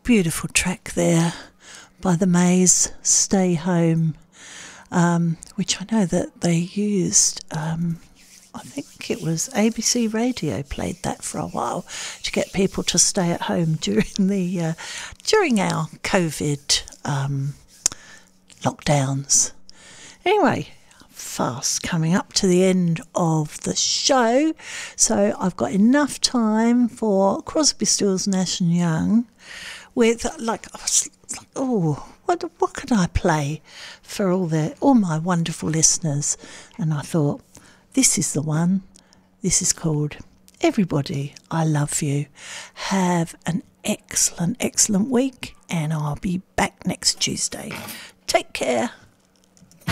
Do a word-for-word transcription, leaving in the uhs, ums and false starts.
beautiful track there by the Maze, Stay Home, um, which I know that they used. Um, I think it was A B C Radio played that for a while to get people to stay at home during the uh, during our COVID um, lockdowns. Anyway, fast coming up to the end of the show, so I've got enough time for Crosby, Stills, Nash and Young with like, I was like, oh, what what could I play for all the all my wonderful listeners? And I thought, this is the one. This is called Everybody, I Love You. Have an excellent, excellent week, and I'll be back next Tuesday. Take care.